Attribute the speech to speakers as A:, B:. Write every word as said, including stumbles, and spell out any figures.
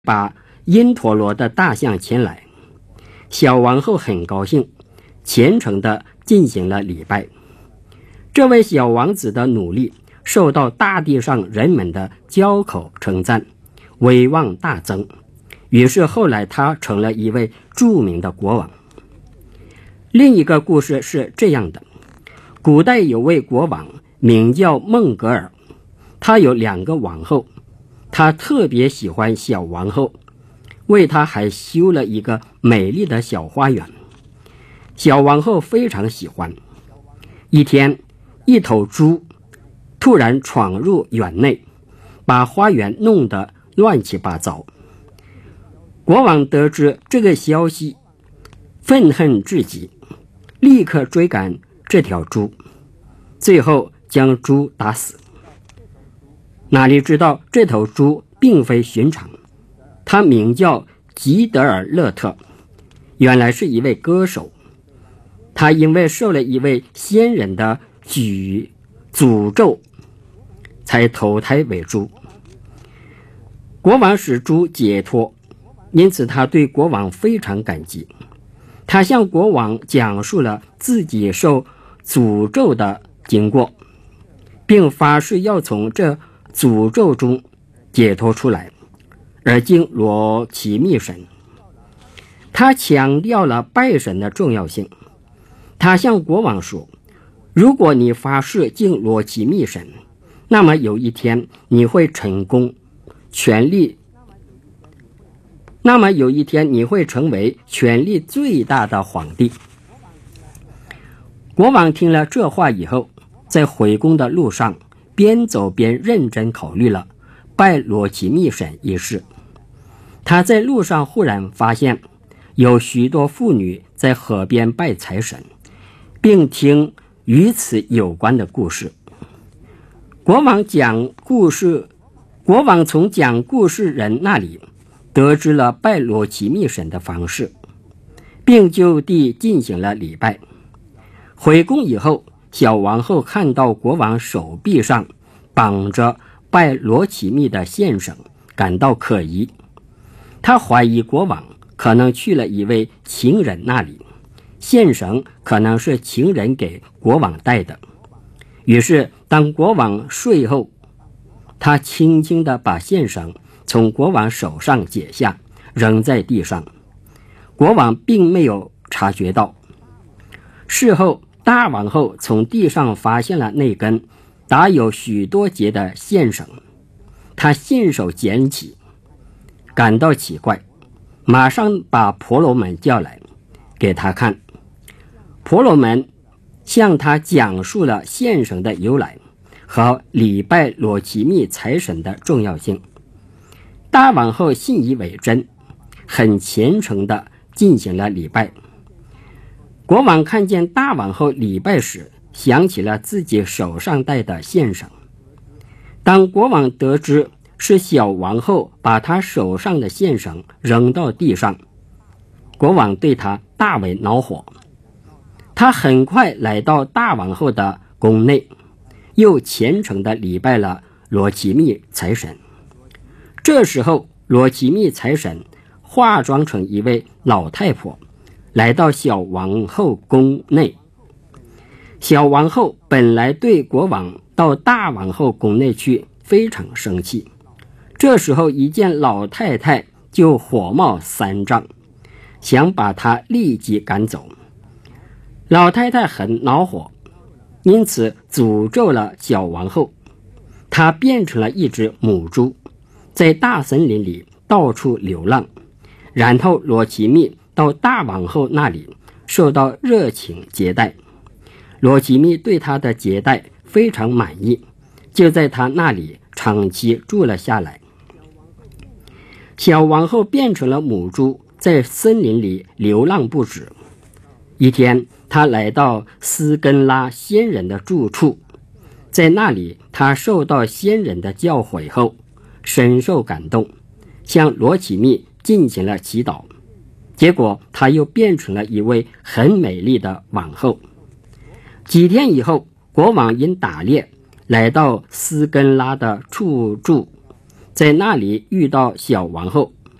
A: 把因陀罗的大象牵来。小王后很高兴，虔诚地进行了礼拜。这位小王子的努力受到大地上人们的交口称赞，威望大增。于是后来他成了一位著名的国王。另一个故事是这样的：古代有位国王名叫孟格尔，他有两个王后，他特别喜欢小王后，为她还修了一个美丽的小花园。小王后非常喜欢。一天，一头猪突然闯入园内，把花园弄得乱七八糟。国王得知这个消息，愤恨至极，立刻追赶这条猪，最后将猪打死。哪里知道这头猪并非寻常，它名叫吉德尔勒特，原来是一位歌手。他因为受了一位仙人的举诅咒，才投胎为猪。国王使猪解脱，因此他对国王非常感激。他向国王讲述了自己受诅咒的经过，并发誓要从这诅咒中解脱出来，而敬罗奇密神。他强调了拜神的重要性。他向国王说，如果你发誓敬罗奇密神，那么有一天你会成功权力那么有一天你会成为权力最大的皇帝。国王听了这话以后，在回宫的路上边走边认真考虑了拜罗奇密神一事。他在路上忽然发现有许多妇女在河边拜财神，并听与此有关的故事。国王讲故事国王从讲故事人那里得知了拜罗奇密神的方式，并就地进行了礼拜。回宫以后，小王后看到国王手臂上绑着拜罗奇密的线绳，感到可疑。她怀疑国王可能去了一位情人那里，线绳可能是情人给国王戴的。于是当国王睡后，她轻轻地把线绳从国王手上解下，扔在地上。国王并没有察觉到。事后，大王后从地上发现了那根打有许多结的线绳，她信手捡起，感到奇怪，马上把婆罗门叫来给他看。婆罗门向他讲述了线绳的由来和礼拜罗奇密财神的重要性。大王后信以为真，很虔诚地进行了礼拜。国王看见大王后礼拜时，想起了自己手上戴的线绳。当国王得知是小王后把他手上的线绳扔到地上，国王对他大为恼火。他很快来到大王后的宫内，又虔诚地礼拜了罗奇密财神。这时候，罗奇密财神化妆成一位老太婆，来到小王后宫内。小王后本来对国王到大王后宫内去非常生气，这时候一见老太太就火冒三丈，想把她立即赶走。老太太很恼火，因此诅咒了小王后。她变成了一只母猪，在大森林里到处流浪。然后罗奇密到大王后那里受到热情接待，罗奇密对他的接待非常满意，就在他那里长期住了下来。小王后变成了母猪，在森林里流浪不止。一天，他来到斯根拉仙人的住处，在那里他受到仙人的教诲后，深受感动，向罗奇密进行了祈祷。结果他又变成了一位很美丽的王后。几天以后，国王因打猎来到斯根拉的处住，在那里遇到小王后，